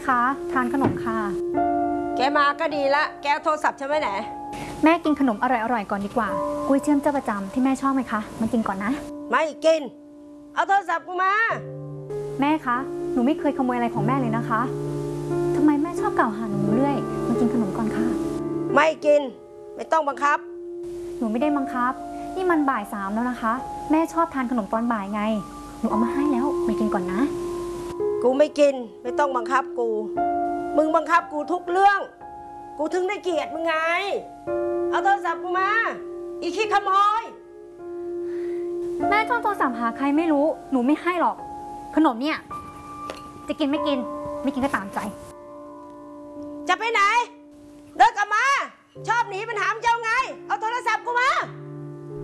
คะทานขนมค่ะแกมาก็ดีละแกเอาโทรศัพท์ฉันไว้ไหนแม่กินขนมอร่อยๆก่อนดีกว่ากุ้ยเชื่อมเจ้าประจำที่แม่ชอบไหมคะมากินก่อนนะไม่กินเอาโทรศัพท์กูมาแม่คะหนูไม่เคยขโมยอะไรของแม่เลยนะคะทำไมแม่ชอบกล่าวหาหนูเรื่อยมากินขนมก่อนค่ะไม่กินไม่ต้องบังคับหนูไม่ได้บังคับนี่มันบ่าย3แล้วนะคะแม่ชอบทานขนมตอนบ่ายไงหนูเอามาให้แล้วมากินก่อนนะกูไม่กินไม่ต้องบังคับกูมึงบังคับกูทุกเรื่องกูถึงได้เกลียดมึงไงเอาโทรศัพท์กูมาอีขี้ขโมยแม่ชอบโทรศัพท์หาใครไม่รู้หนูไม่ให้หรอกขนมเนี่ยจะกินไม่กินไม่กินก็ตามใจจะไปไหนเดินกลับมาชอบหนีปัญหาเจ้าไงเอาโทรศัพท์กูมา